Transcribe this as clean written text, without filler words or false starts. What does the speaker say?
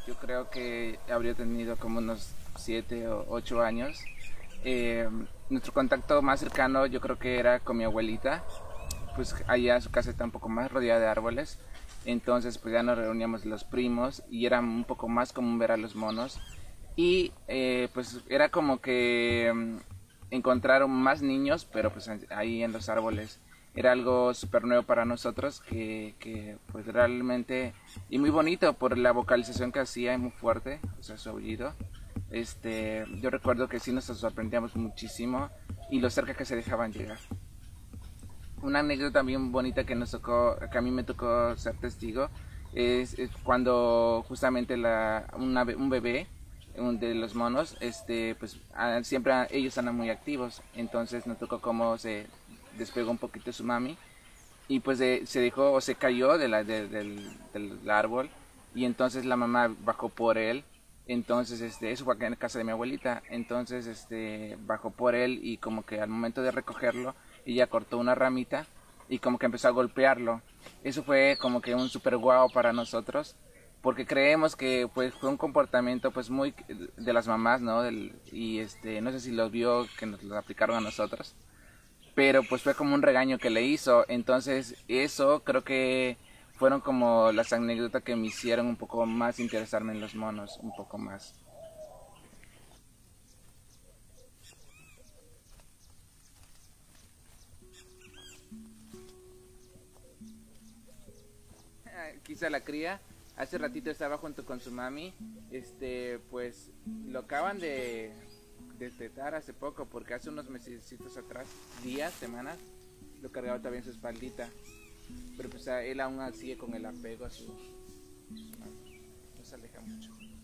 yo creo que habría tenido como unos 7 o 8 años. Nuestro contacto más cercano yo creo que era con mi abuelita, pues allá su casa está un poco más rodeada de árboles, entonces pues ya nos reuníamos los primos y era un poco más común ver a los monos y pues era como que encontraron más niños, pero pues ahí en los árboles era algo súper nuevo para nosotros que pues realmente y muy bonito por la vocalización que hacía, muy fuerte, o sea, su aullido. Yo recuerdo que sí nos sorprendíamos muchísimo y lo cerca que se dejaban llegar. Una anécdota bien bonita que nos tocó, que a mí me tocó ser testigo, es cuando justamente un bebé de los monos, pues siempre ellos andan muy activos, entonces nos tocó como se despegó un poquito su mami y pues se dejó o se cayó del árbol y entonces la mamá bajó por él. Entonces eso fue acá en casa de mi abuelita. Entonces bajó por él y como que al momento de recogerlo ella cortó una ramita y como que empezó a golpearlo. Eso fue como que un super guau para nosotros porque creemos que pues fue un comportamiento pues muy de las mamás, ¿no? Y no sé si los vio que nos lo aplicaron a nosotros, pero pues fue como un regaño que le hizo. Entonces eso creo que fueron como las anécdotas que me hicieron un poco más interesarme en los monos, un poco más. Quizá la cría, hace ratito estaba junto con su mami, pues lo acaban de destetar hace poco, porque hace unos mesecitos atrás, días, semanas, lo cargaba todavía en su espaldita, pero pues él aún sigue con el apego a su mami, no se aleja mucho.